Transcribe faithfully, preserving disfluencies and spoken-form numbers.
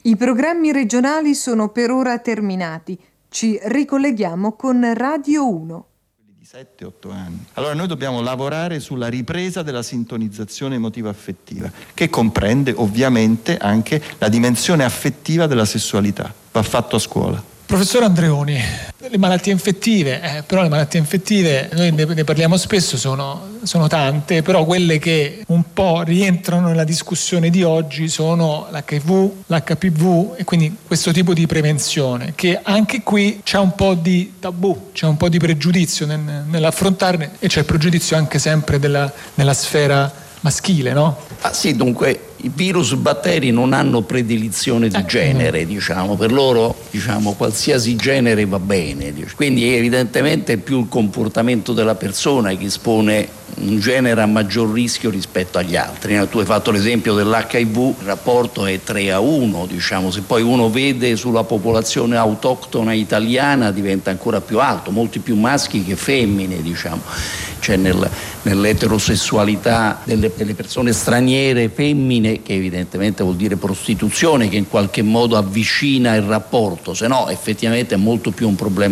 I programmi regionali sono per ora terminati. Ci ricolleghiamo con Radio uno. Di sette otto anni. Allora noi dobbiamo lavorare sulla ripresa della sintonizzazione emotivo-affettiva, che comprende ovviamente anche la dimensione affettiva della sessualità. Va fatto a scuola. Professor Andreoni, le malattie infettive, eh, però le malattie infettive, noi ne, ne parliamo spesso, sono, sono tante, però quelle che un po' rientrano nella discussione di oggi sono l'H I V, l'H P V e quindi questo tipo di prevenzione, che anche qui c'è un po' di tabù, c'è un po' di pregiudizio nel, nell'affrontarne, e c'è il pregiudizio anche sempre della, nella sfera maschile, no? Ah sì, dunque i virus batteri non hanno predilizione di genere, diciamo, per loro diciamo qualsiasi genere va bene, quindi evidentemente è più il comportamento della persona che espone un genere a maggior rischio rispetto agli altri. Tu hai fatto l'esempio dell'H I V, il rapporto è tre a uno, diciamo, se poi uno vede sulla popolazione autoctona italiana diventa ancora più alto, molti più maschi che femmine, diciamo, cioè nel, nell'eterosessualità delle, delle persone straniere femmine, che evidentemente vuol dire prostituzione, che in qualche modo avvicina il rapporto, se no effettivamente è molto più un problema